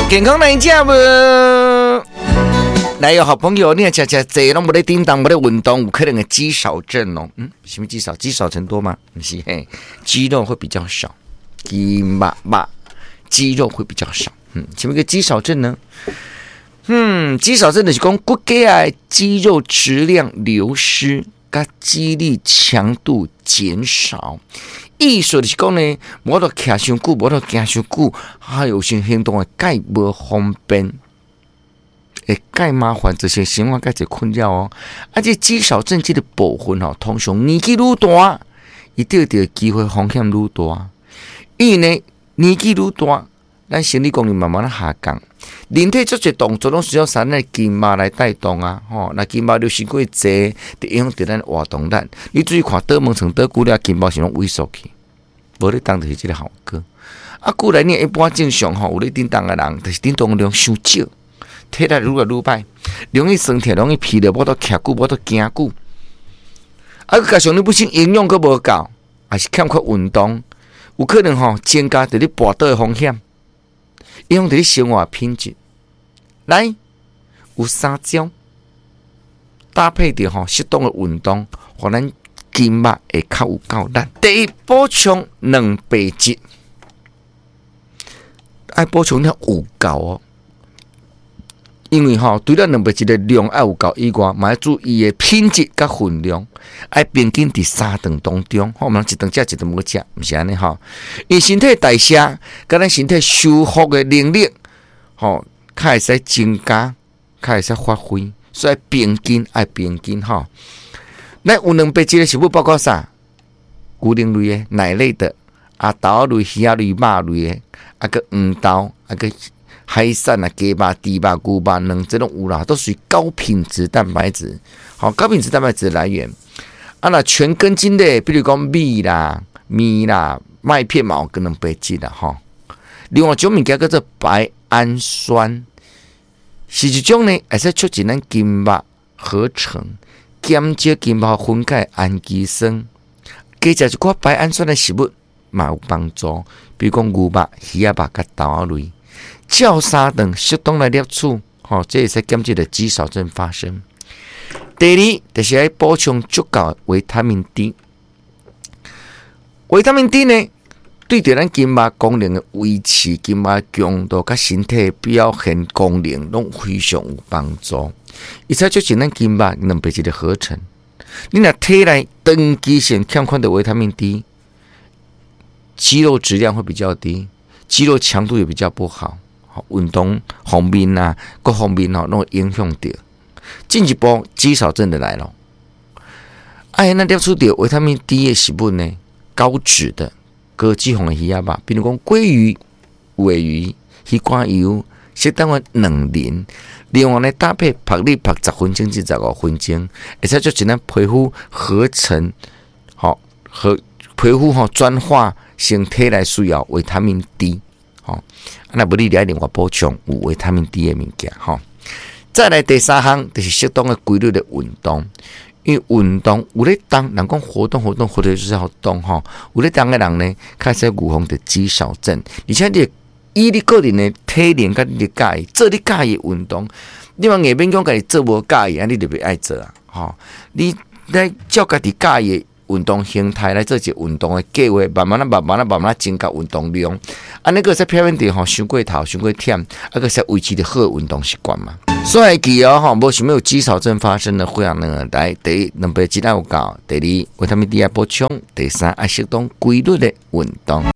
健康哪一家不？来有好朋友，你也吃这拢不得叮当，不得运动，有可能的肌少症哦。什么肌少？肌少症多吗？不是嘿，肌肉会比较少，肌肉会比较少。什么个肌少症呢？肌少症就是讲骨骼肌肉质量流失，跟肌力强度减少。意思就是讲呢，我都徛伤久，我都行伤久，还有些行动的介无方便，会介麻烦，这些生活介侪困扰哦。这肌少症这个部分哦，通常年纪愈大，伊得到机会风险愈大。因为呢，年纪愈大，咱生理功能慢慢的下降，人体做些动作拢需要咱的筋膜来带动啊。那筋膜流失过济，就影响到咱活动力。你注意看，倒毛床倒久了，筋膜是拢萎缩去，无你当就是这个效果。过来你一般正常有咧叮当的人，就是叮当量伤少，体力愈来愈歹，容易身体容易疲劳，我都徛久，我都行久。加上你不幸营养阁无够，还是欠缺运动，有可能增加着你跋倒的风险。影响到你生活品质。来，有3招搭配着适当的运动，让咱筋膜会较有够力。第一，补充蛋白质，爱补充了有够哦。因为除了蛋白质的量要有够以外，嘛要注意的品质甲分量，爱平均伫3顿当中。我们一顿食一顿无食，不是安尼因为身体代谢甲咱身体修复的能力，较会使增加，较会使发挥，所以平均爱平均咱有蛋白质的食物包括啥？牛奶类的、奶类的、豆类、鱼类、肉类的，个黄豆，个海产鸡肉、猪肉、牛肉、卵这种有啦，都属于高品质蛋白质。高品质蛋白质的来源。那全根茎类，比如讲米啦、麦片嘛，有跟蛋白质啦另外一种物件叫做白氨酸，是一种呢，会使促进咱筋膜合成，减少筋膜分解氨基酸。加食一寡白氨酸的食物嘛有帮助，比如讲牛肉、鱼肉甲豆类。照3顿适当来摄取，这会使减少的肌少症发生。第二，就是要补充足够的维他命 D。维他命 D 呢，对着咱筋膜功能的维持、筋膜强度、甲身体表现功能，拢非常有帮助。伊才促进咱筋膜蛋白质的合成。你若体内长期性欠缺的维他命 D， 肌肉质量会比较低，肌肉强度也比较不好。运动方面各方面拢会影响到。进一步肌少症的来了。那摄取到维他命 D 的食物呢，高脂的、高脂肪的鱼仔肉，比如讲鲑鱼、鲔鱼、鱼肝油，适当的卵磷。另外呢，搭配曝力曝10分钟至15分钟，会使促进咱皮肤合成，和皮肤转化成体内需要维他命 D。那不你另外补充有维他命 D 的物件再来第3项就是适当的规律的运动，因为运动有咧动，人讲活动就是要动有咧动的人呢，开始预防的肌少症，而且你个人的体能跟你的介意，做你介意运动，你嘛硬免讲家己做无介意，你就别爱做你来照家己介意的运动形态来做一个运动的计划，慢慢增加运动量。那个在表面地伤过头、伤过忝，个是维持的好的运动习惯嘛。所以记无想要有肌少症发生的会让来第一蛋白质要有够，第二维他命 D 要补充，第三爱适当规律的运动。